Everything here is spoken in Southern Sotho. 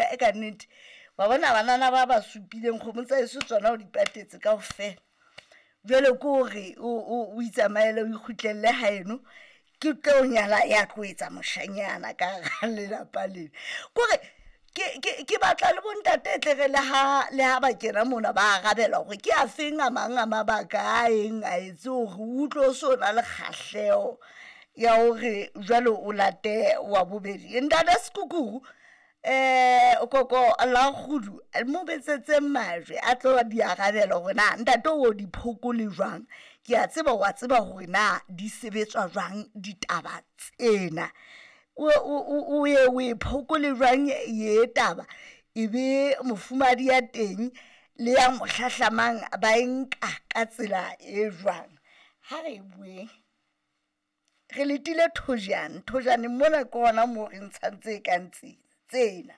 e ka nnete wa bona banana ba ba supileng kgomo tsa eso tsona o di patetse kaofela jwale ko re o itsamaele o ikhutlelle haeno ke tlo nyala ya tlo etsa moshanyana ka ga lelapa lena kore ke batla le bontate tle re le ha ba kena mona ba arabela gore ke a feng a mang a mabaka a eng a etse gore o tlo sona le kgahleo ya hore jwale o late wa bobedi ntate Sekukuru koko la khudu mo betsetse majwe a tlo di arabela gore na ntate o di phokole jwang ke a tseba wa tseba gore na di sebetswa jwang ditaba tsena o ye phokole jwang ye taba ebe mofumadi ya teng le ya mohlahlamang ba enka ka tsela e jwang ha re bue re letile thojane mona ke ona mo re ntshantse ka ntseng tsena